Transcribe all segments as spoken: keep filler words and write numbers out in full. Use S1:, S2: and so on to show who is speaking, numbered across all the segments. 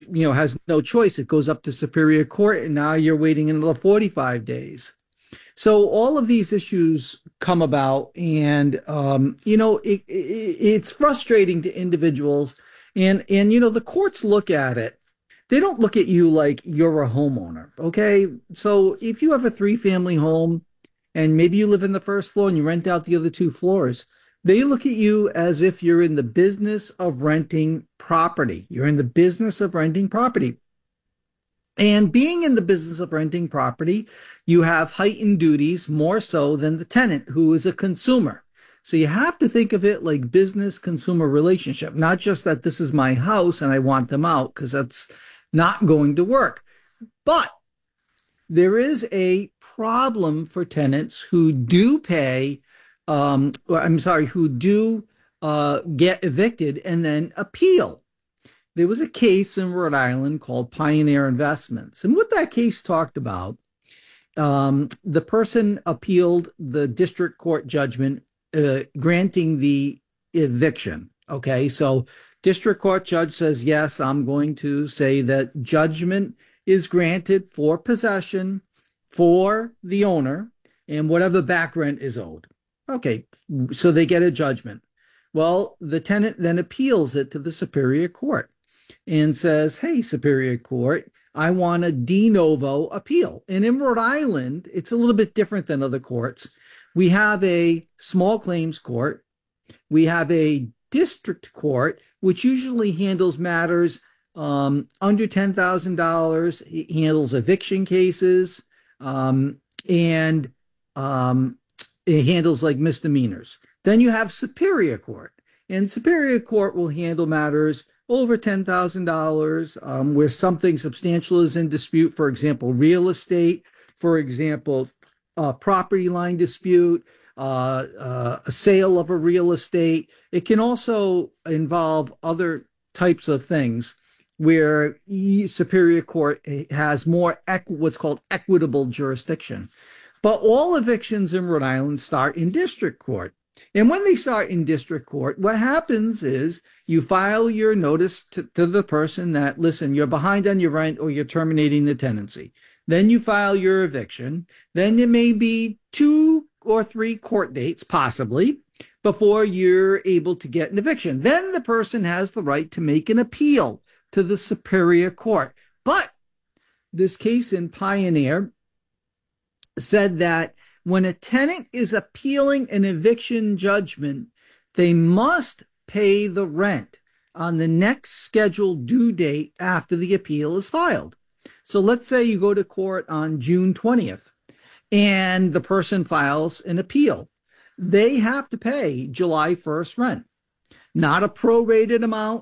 S1: you know, has no choice. It goes up to Superior Court, and now you're waiting another forty-five days. So all of these issues come about, and um, you know, it, it, it's frustrating to individuals, and and you know, the courts look at it. They don't look at you like you're a homeowner, okay? So if you have a three-family home, and maybe you live in the first floor and you rent out the other two floors, they look at you as if you're in the business of renting property. You're in the business of renting property. And being in the business of renting property, you have heightened duties more so than the tenant who is a consumer. So you have to think of it like business consumer relationship, not just that this is my house and I want them out, because that's not going to work. But there is a problem for tenants who do pay, um, I'm sorry, who do uh, get evicted and then appeal. There was a case in Rhode Island called Pioneer Investments. And what that case talked about, um, the person appealed the district court judgment uh, granting the eviction. Okay, so district court judge says, yes, I'm going to say that judgment is granted for possession for the owner and whatever back rent is owed. Okay, so they get a judgment. Well, the tenant then appeals it to the Superior Court and says, hey, Superior Court, I want a de novo appeal. And in Rhode Island, it's a little bit different than other courts. We have a small claims court. We have a district court, which usually handles matters um, under ten thousand dollars. It handles eviction cases, um, and um, it handles like misdemeanors. Then you have Superior Court, and Superior Court will handle matters over ten thousand dollars, um, where something substantial is in dispute. For example, real estate, for example, uh, property line dispute, uh, uh, a sale of a real estate. It can also involve other types of things where Superior Court has more equ- what's called equitable jurisdiction. But all evictions in Rhode Island start in district court. And when they start in district court, what happens is you file your notice to, to the person that, listen, you're behind on your rent or you're terminating the tenancy. Then you file your eviction. Then there may be two or three court dates, possibly, before you're able to get an eviction. Then the person has the right to make an appeal to the Superior Court. But this case in Pioneer said that when a tenant is appealing an eviction judgment, they must pay the rent on the next scheduled due date after the appeal is filed. So let's say you go to court on June twentieth and the person files an appeal. They have to pay July first rent, not a prorated amount,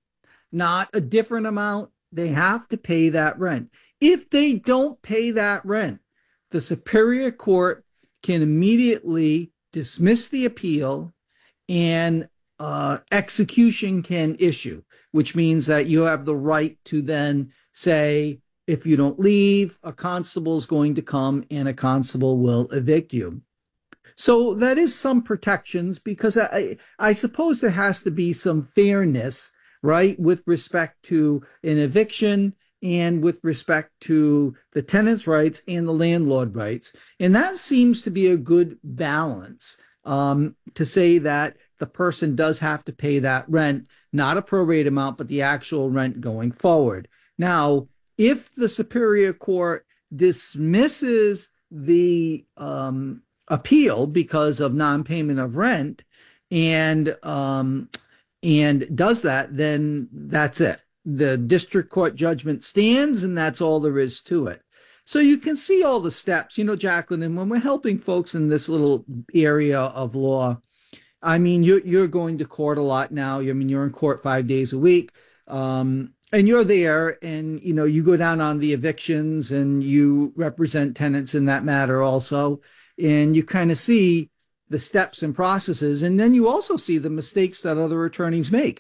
S1: not a different amount. They have to pay that rent. If they don't pay that rent, the Superior Court can immediately dismiss the appeal and uh, execution can issue, which means that you have the right to then say, if you don't leave, a constable is going to come and a constable will evict you. So that is some protections, because I, I suppose there has to be some fairness, right, with respect to an eviction and with respect to the tenant's rights and the landlord rights. And that seems to be a good balance, um, to say that the person does have to pay that rent, not a prorate amount, but the actual rent going forward. Now, if the Superior Court dismisses the um, appeal because of non-payment of rent and um, and does that, then that's it. The district court judgment stands, and that's all there is to it. So you can see all the steps, you know, Jacqueline, and when we're helping folks in this little area of law, I mean, you're, you're going to court a lot now. I mean, you're in court five days a week, um, and you're there, and, you know, you go down on the evictions and you represent tenants in that matter also, and you kind of see the steps and processes, and then you also see the mistakes that other attorneys make.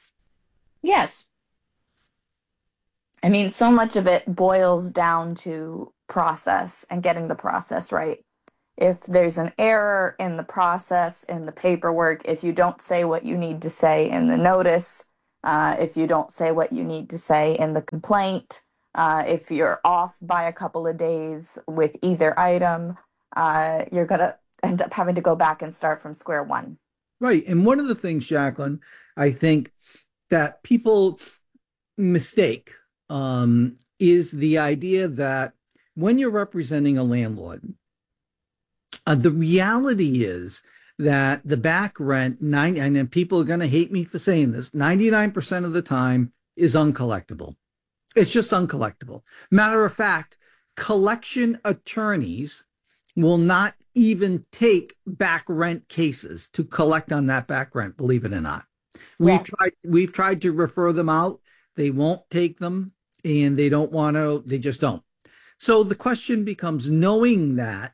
S2: Yes. I mean, so much of it boils down to process and getting the process right. If there's an error in the process, in the paperwork, if you don't say what you need to say in the notice, uh, if you don't say what you need to say in the complaint, uh, if you're off by a couple of days with either item, uh, you're going to end up having to go back and start from square one.
S1: Right. And one of the things, Jacqueline, I think that people mistake um, is the idea that when you're representing a landlord, uh, the reality is that the back rent, nine, and then people are going to hate me for saying this, ninety-nine percent of the time is uncollectible. It's just uncollectible. Matter of fact, collection attorneys will not even take back rent cases to collect on that back rent, believe it or not. We've
S2: Yes.
S1: tried we've tried to refer them out. They won't take them and they don't want to, they just don't. So the question becomes, knowing that,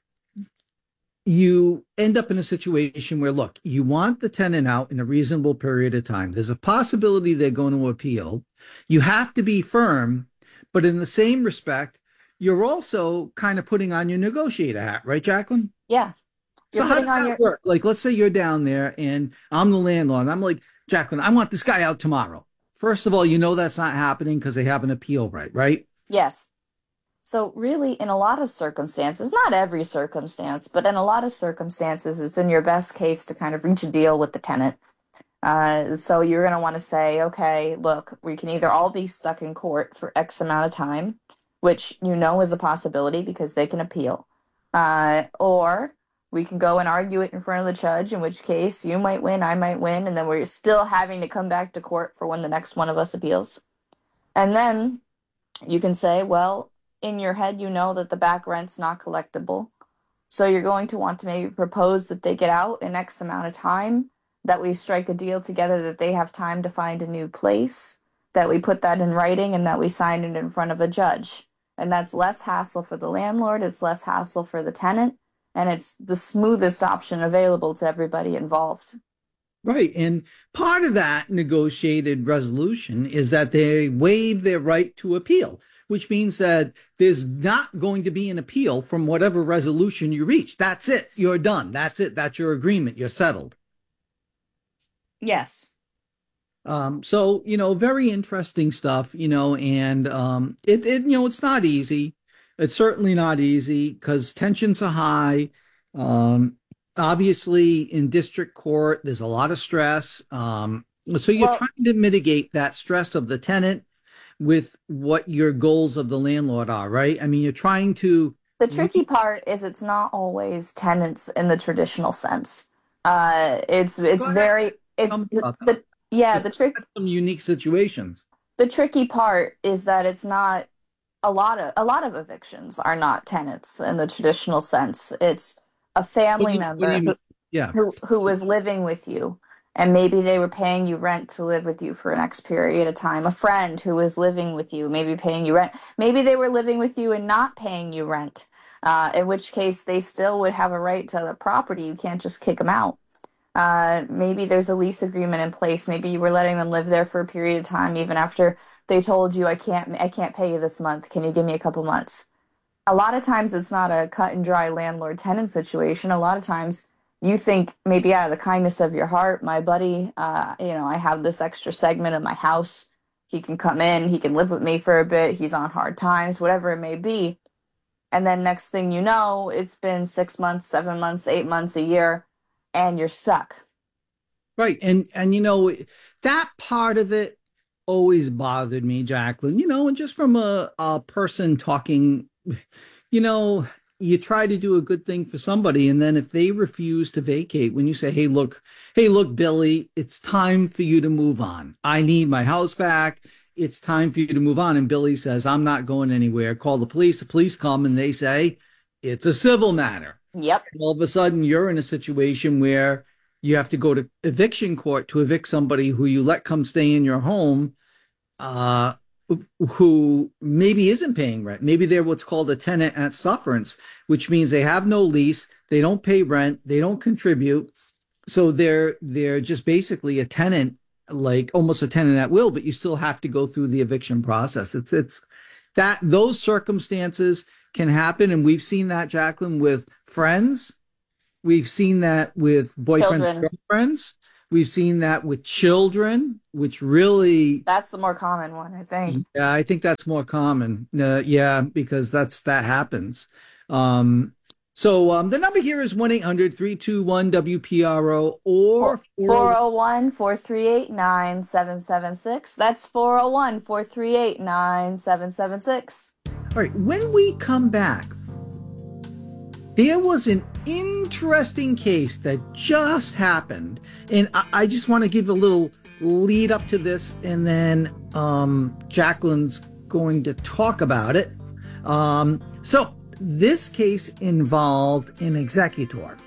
S1: you end up in a situation where, look, you want the tenant out in a reasonable period of time. There's a possibility they're going to appeal. You have to be firm, but in the same respect, you're also kind of putting on your negotiator hat, right, Jacqueline?
S2: Yeah.
S1: So
S2: You're
S1: how
S2: putting
S1: does
S2: on
S1: that
S2: your,
S1: work? Like, let's say you're down there and I'm the landlord. And I'm like, Jacqueline, I want this guy out tomorrow. First of all, you know that's not happening because they have an appeal right, right?
S2: yes. So, really, in a lot of circumstances, not every circumstance, but in a lot of circumstances, it's in your best case to kind of reach a deal with the tenant. Uh, so, you're going to want to say, okay, look, we can either all be stuck in court for X amount of time, which you know is a possibility because they can appeal, uh, or we can go and argue it in front of the judge, in which case you might win, I might win, and then we're still having to come back to court for when the next one of us appeals. And then you can say, well, in your head, you know that the back rent's not collectible. So you're going to want to maybe propose that they get out in X amount of time, that we strike a deal together that they have time to find a new place, that we put that in writing, and that we sign it in front of a judge. And that's less hassle for the landlord, it's less hassle for the tenant, and it's the smoothest option available to everybody involved.
S1: Right. And part of that negotiated resolution is that they waive their right to appeal, which means that there's not going to be an appeal from whatever resolution you reach. That's it. You're done. That's it. That's your agreement. You're settled.
S2: Yes.
S1: Um, so, you know, very interesting stuff, you know, and um, it, it, you know, it's not easy. It's certainly not easy because tensions are high. Um, Obviously, in district court, there's a lot of stress. Um, so you're
S2: Well,
S1: trying to mitigate that stress of the tenant with what your goals of the landlord are, right? I mean, you're trying to.
S2: the tricky part is it's not always tenants in the traditional sense. Uh, it's it's
S1: Go ahead.
S2: very
S1: Tell
S2: it's
S1: me
S2: the,
S1: about that.
S2: the yeah, the
S1: Because
S2: trick
S1: that's some unique situations.
S2: the tricky part is that it's not a lot of a lot of evictions are not tenants in the traditional sense. It's a
S1: What do
S2: family
S1: you, what do
S2: member
S1: you mean?
S2: who
S1: Yeah.
S2: who who was living with you, and maybe they were paying you rent to live with you for an X period of time. A friend who was living with you, maybe paying you rent. Maybe they were living with you and not paying you rent, uh, in which case they still would have a right to the property. You can't just kick them out. Uh, maybe there's a lease agreement in place. Maybe you were letting them live there for a period of time, even after they told you, "I can't, I can't pay you this month. Can you give me a couple months?" A lot of times it's not a cut and dry landlord tenant situation. A lot of times you think maybe out of the kindness of your heart, my buddy, uh, you know, I have this extra segment of my house. He can come in, he can live with me for a bit. He's on hard times, whatever it may be. And then next thing you know, it's been six months, seven months, eight months, a year, and you're stuck.
S1: Right. And and you know, that part of it always bothered me, Jacqueline, you know, and just from a, a person talking, you know, you try to do a good thing for somebody, and then if they refuse to vacate, when you say, hey, look, hey, look, Billy, it's time for you to move on. I need my house back. It's time for you to move on. And Billy says, I'm not going anywhere. Call the police. The police come and they say, it's a civil matter.
S2: Yep.
S1: All of a sudden you're in a situation where you have to go to eviction court to evict somebody who you let come stay in your home, uh, who maybe isn't paying rent. Maybe they're what's called a tenant at sufferance, which means they have no lease, they don't pay rent, they don't contribute. So they're they're just basically a tenant, like almost a tenant at will, but you still have to go through the eviction process. It's it's that those circumstances can happen, and we've seen that, Jacqueline, with friends. We've seen that with boyfriends,
S2: Children.
S1: girlfriends. We've seen that with children, which really,
S2: That's the more common one, I think.
S1: yeah, I think that's more common. Uh, yeah, because that's that happens. Um, so um, the number here is one eight hundred three two one W P R O or
S2: four oh one, four three eight, nine seven seven six. That's four oh one, four three eight, nine seven seven six.
S1: All right, when we come back, there was an interesting case that just happened, and I, I just want to give a little lead up to this, and then um, Jacqueline's going to talk about it. Um, so this case involved an executor,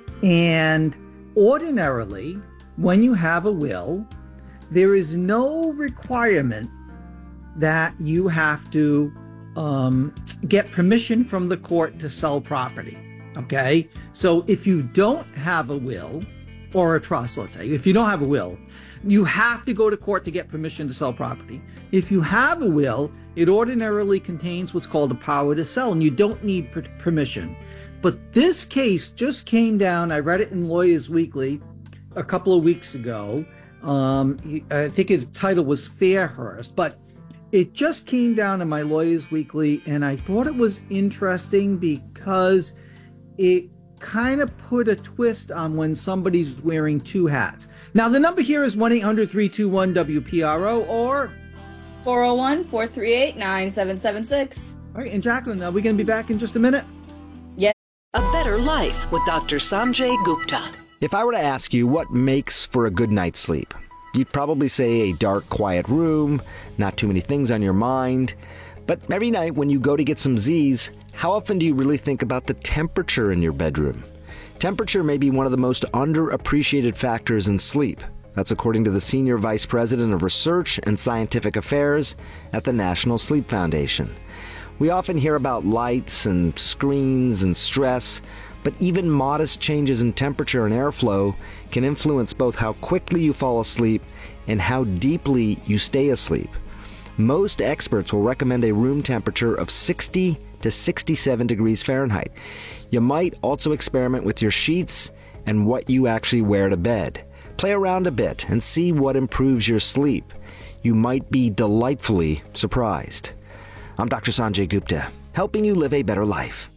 S1: and ordinarily, when you have a will, there is no requirement that you have to um, get permission from the court to sell property. Okay, so if you don't have a will or a trust, let's say, if you don't have a will, you have to go to court to get permission to sell property. If you have a will, it ordinarily contains what's called a power to sell, and you don't need per- permission. But this case just came down. I read it in Lawyers Weekly a couple of weeks ago. Um, I think its title was Fairhurst, but it just came down in my Lawyers Weekly, and I thought it was interesting because it kind of put a twist on when somebody's wearing two hats. Now, the number here is one eight hundred three two one W P R O or
S2: four oh one, four three eight, nine seven seven six.
S1: All right, and Jacqueline, are we going to be back in just a minute?
S2: Yes.
S3: A Better Life with Doctor Sanjay Gupta.
S4: If I were to ask you what makes for a good night's sleep, you'd probably say a dark, quiet room, not too many things on your mind. But every night when you go to get some Z's, how often do you really think about the temperature in your bedroom? Temperature may be one of the most underappreciated factors in sleep. That's according to the Senior Vice President of Research and Scientific Affairs at the National Sleep Foundation. We often hear about lights and screens and stress, but even modest changes in temperature and airflow can influence both how quickly you fall asleep and how deeply you stay asleep. Most experts will recommend a room temperature of sixty to sixty-seven degrees Fahrenheit. You might also experiment with your sheets and what you actually wear to bed. Play around a bit and see what improves your sleep. You might be delightfully surprised. I'm Doctor Sanjay Gupta, helping you live a better life.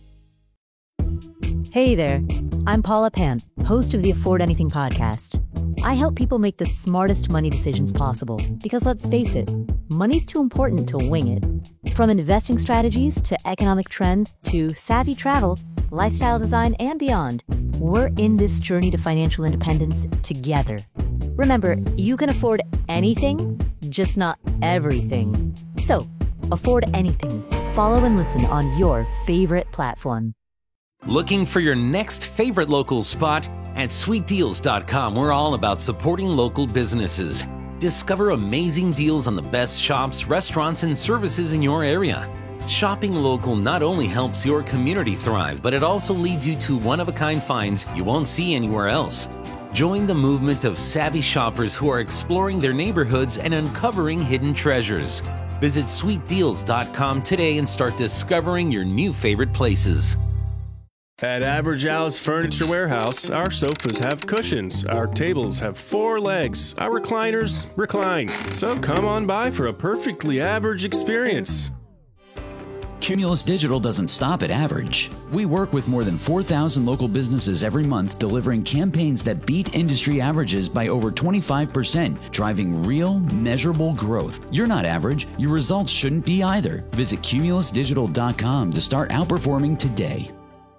S5: Hey there, I'm Paula Pant, host of the Afford Anything podcast. I help people make the smartest money decisions possible because, let's face it, money's too important to wing it. From investing strategies to economic trends to savvy travel, lifestyle design, and beyond, we're in this journey to financial independence together. Remember, you can afford anything, just not everything. So, afford anything. Follow and listen on your favorite platform.
S6: Looking for your next favorite local spot? At sweet deals dot com, we're all about supporting local businesses. Discover amazing deals on the best shops, restaurants, and services in your area. Shopping local not only helps your community thrive, but it also leads you to one-of-a-kind finds you won't see anywhere else. Join the movement of savvy shoppers who are exploring their neighborhoods and uncovering hidden treasures. Visit sweet deals dot com today and start discovering your new favorite places.
S7: At Average Al's Furniture Warehouse, our sofas have cushions, our tables have four legs, our recliners recline. So come on by for a perfectly average experience.
S8: Cumulus Digital doesn't stop at average. We work with more than four thousand local businesses every month, delivering campaigns that beat industry averages by over twenty-five percent, driving real, measurable growth. You're not average. Your results shouldn't be either. Visit cumulus digital dot com to start outperforming today.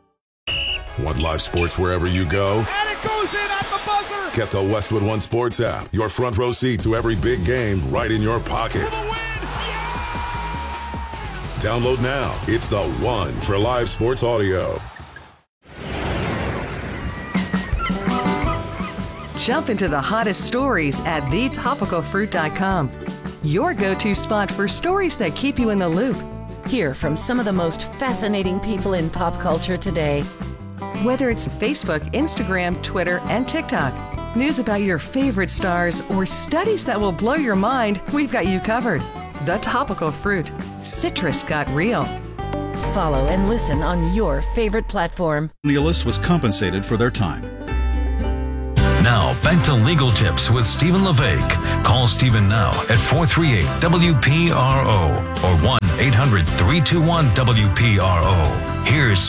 S9: Want live sports wherever you go?
S10: And it goes in at the buzzer!
S9: Get the Westwood One Sports app. Your front row seat to every big game right in your pocket.
S10: For the win! Yeah!
S9: Download now. It's the one for live sports audio.
S11: Jump into the hottest stories at the topical fruit dot com. Your go-to spot for stories that keep you in the loop.
S3: Hear from some of the most fascinating people in pop culture today.
S11: Whether it's Facebook, Instagram, Twitter, and TikTok, news about your favorite stars, or studies that will blow your mind, we've got you covered. The Topical Fruit. Citrus got real.
S3: Follow and listen on your favorite platform.
S12: The list was compensated for their time. Now, back to Legal Tips with Stephen LeVake. Call Stephen now at four three eight W P R O or one eight hundred three two one W P R O. Here's